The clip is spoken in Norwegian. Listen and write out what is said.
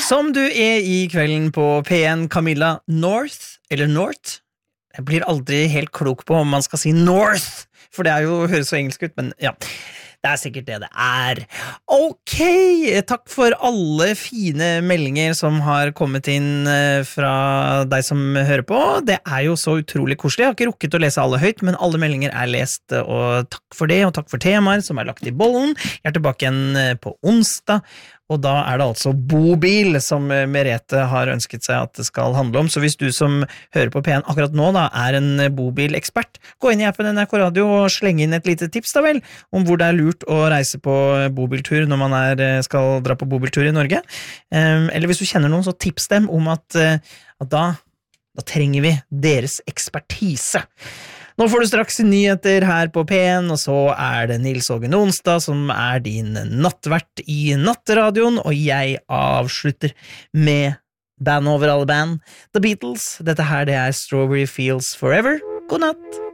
Som du I kvelden på P1, Camilla North, eller North. Jeg blir aldri helt klok på om man skal si North, for det jo høres så engelsk ut, men ja, det sikkert det det Ok, takk for alle fine meldinger som har kommet inn fra deg som hører på. Det jo så utrolig koselig. Jeg har ikke rukket å lese alle høyt, men alle meldinger lest, og takk for det, og takk for temaer som lagt I bollen. Jeg tilbake igjen på onsdag, og da det altså bobil som Merete har ønsket seg at det skal handle om. Så hvis du som hører på P1 akkurat nå da en bobilekspert, gå inn I appen NRK Radio og slenge inn et lite tips da vel, om hvor det lurt å reise på bobiltur når man skal dra på bobiltur I Norge. Eller hvis du kjenner noen, så tips dem om at da trenger vi deres ekspertise. Nå får du straks nyheter her på P1, og så det Nils Åge Onsdag som din nattvert I Natteradioen, og jeg avslutter med band over alle band, The Beatles. Dette her det Strawberry Fields Forever. God natt!